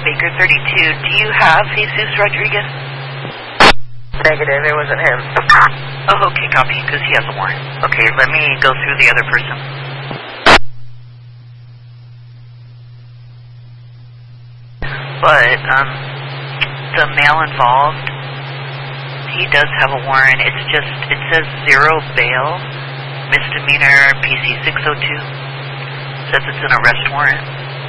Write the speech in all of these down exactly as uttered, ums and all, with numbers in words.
Baker thirty-two. Do you have Jesus Rodriguez? Negative, it wasn't him. Oh, okay, copy, because he has a warrant. Okay, let me go through the other person. But, um, the male involved, he does have a warrant. It's just, it says zero bail, misdemeanor P C six oh two. Says it's an arrest warrant.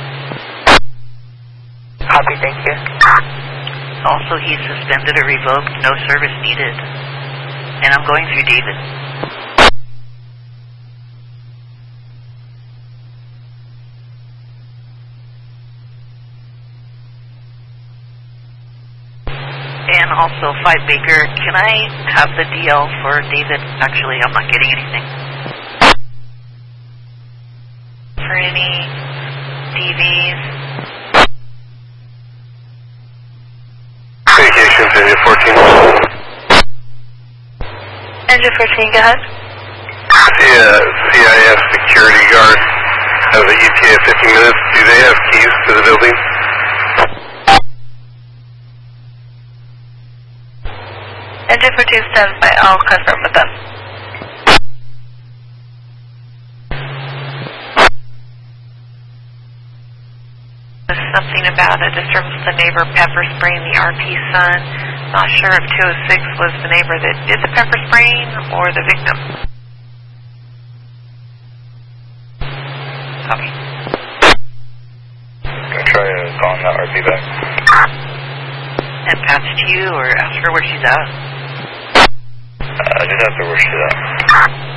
Copy, thank you. Also, he's suspended or revoked, no service needed. And I'm going through David. And also, Five Baker, can I have the D L for David? Actually, I'm not getting anything. For any D Vs. Communications, Engine fourteen. Engine fourteen, go ahead. The uh, C I F security guard has an E T A fifteen minutes. Do they have keys to the building? Engine fourteen stands by. I'll confirm with them. Something about a disturbance to the neighbor pepper spraying the R P son. Not sure if two oh six was the neighbor that did the pepper spraying or the victim. Copy. Can I try to call that R P back? And patch to you or ask her where she's at? Uh, I just have to where she's at.